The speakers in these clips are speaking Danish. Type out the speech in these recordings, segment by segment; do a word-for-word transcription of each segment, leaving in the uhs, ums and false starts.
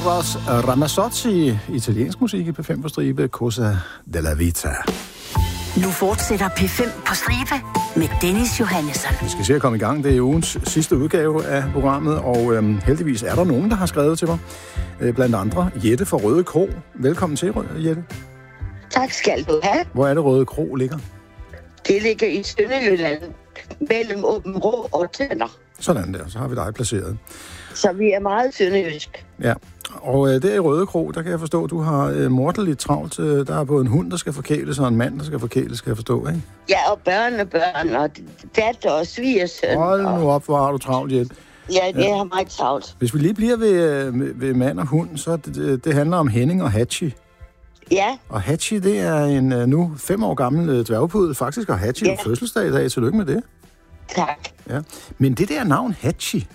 Eros Ramazzotti, italiensk musik i P fem på stribe, Cosa della Vita. Nu fortsætter P fem på stribe med Dennis Johannesson. Vi skal se at komme i gang. Det er ugens sidste udgave af programmet, og øhm, heldigvis er der nogen, der har skrevet til mig. Øh, blandt andre Jette fra Røde Kro. Velkommen til, Jette. Tak skal du have. Hvor er det Røde Kro ligger? Det ligger i Sønderjylland, mellem Åben Rå og Tønder. Sådan der, så har vi dig placeret. Så vi er meget sønderjysk. Ja, og øh, der i Røde Kro, der kan jeg forstå, at du har øh, morderligt travlt. Øh, der er både en hund, der skal forkæles, og en mand, der skal forkæles, skal jeg forstå, ikke? Ja, og børn og børn, og datter og svigersøn. Hold nu op, hvor har du travlt, Jette. Ja, det ja. har meget travlt. Hvis vi lige bliver ved, øh, ved mand og hund, så det, det, det handler om Henning og Hatchi. Ja. Og Hatchi, det er en øh, nu fem år gammel øh, dværgpuddel. Faktisk har Hatchi ja. fødselsdag i dag. Tillykke med det. Tak. Ja. Men det der navn, Hatchi,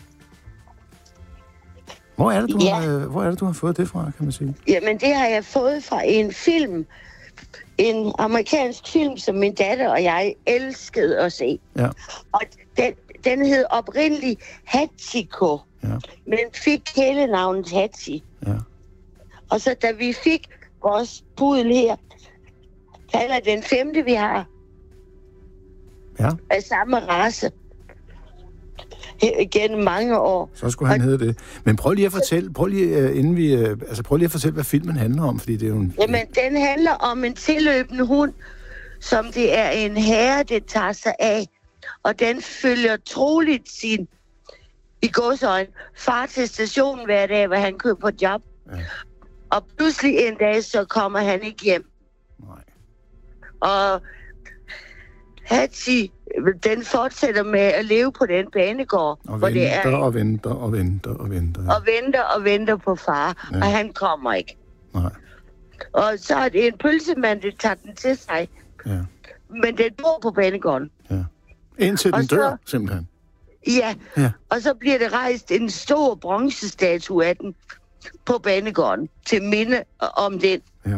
hvor er, det, du ja. har, øh, hvor er det, du har fået det fra, kan man sige? Jamen, det har jeg fået fra en film. En amerikansk film, som min datter og jeg elskede at se. Ja. Og den, den hed oprindeligt Hachiko, ja. men fik hele navnet Hatchi. Ja. Og så da vi fik vores pudel her, han er den femte, vi har. Ja. Af samme race. Gennem mange år. Så skulle han og... hedde det. Men prøv lige at fortælle, prøv lige, uh, inden vi, uh, altså prøv lige at fortælle, hvad filmen handler om, fordi det er jo en... Jamen, den handler om en tilløbende hund, som det er en herre, det tager sig af. Og den følger troligt sin, i gåseøjne, far til stationen hver dag, hvor han kører på job. Ja. Og pludselig en dag, så kommer han ikke hjem. Nej. Og Hatchi, den fortsætter med at leve på den banegård. Og venter, det er, og venter, og venter, og venter. Og venter, og venter på far, ja. Og han kommer ikke. Nej. Og så er det en pølsemand, der tager den til sig. Ja. Men den bor på banegården. Ja. Indtil den så, dør, simpelthen. Ja. ja, og så bliver det rejst en stor bronzestatue af den på banegården, til minde om den. Ja.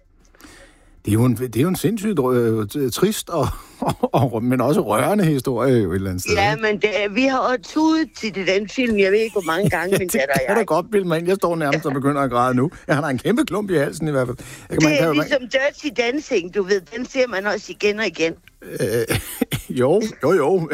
Det er jo en, det er jo en sindssygt øh, trist, og, og, og, men også rørende historie jo et eller andet sted. Ja, men det, vi har også tudet til det, den film, jeg ved ikke, hvor mange gange, min datter og jeg. Det kan da godt bilde mig ind. Jeg står nærmest og begynder at græde nu. Jeg har en kæmpe klump i halsen i hvert fald. Jeg, det man, er kan, ligesom man... Dirty Dancing, du ved. Den ser man også igen og igen. Øh, jo, jo, jo.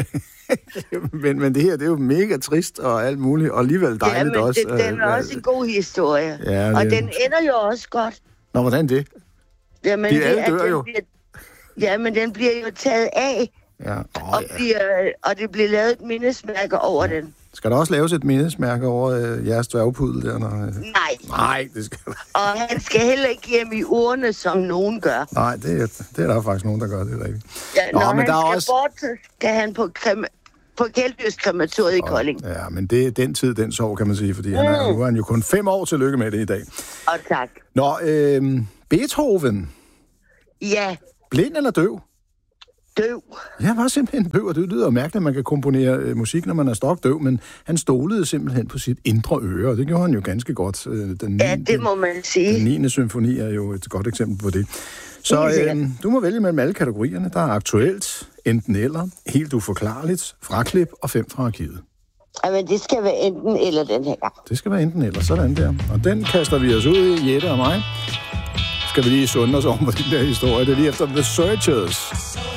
men, men det her, det er jo mega trist og alt muligt, og alligevel dejligt ja, men også. Det, den er øh, også en god historie. Ja, det... Og den ender jo også godt. Nå, hvordan det? Jamen, de alle dør jo. Bliver, ja, men den bliver jo taget af, ja. Oh, og, ja. bliver, og det bliver lavet et mindesmærke over ja. den. Skal der også laves et mindesmærke over øh, jeres dværgpuddel der? Når, øh... Nej. Nej, det skal Og han skal heller ikke hjem i urne, som nogen gør. Nej, det er, det er der faktisk nogen, der gør det rigtigt. Ja, Nå, når men han der er skal også... bort, skal han på krem... på Kælddyrskrematoriet i Kolding. Ja, men det er den tid, den sov, kan man sige, fordi mm. han er, nu er han jo kun fem år. Tillykke med det i dag. Og tak. Nå, øh, Beethoven. Ja. Blind eller døv? Døv. Ja, var simpelthen døv, og det lyder mærkeligt, at man kan komponere øh, musik, når man er stokdøv, men han stolede simpelthen på sit indre øre, og det gjorde han jo ganske godt. Øh, den ja, det må man sige. Den niende symfoni er jo et godt eksempel på det. Så øh, du må vælge mellem alle kategorierne. Der er aktuelt, enten eller, helt uforklarligt, fraklip og fem fra arkivet. Jamen, det skal være enten eller den her gang. Det skal være enten eller, sådan der. Og den kaster vi os ud i, Jette og mig. Skal vi lige sunde os om på den der historie. Det er lige efter The Searchers.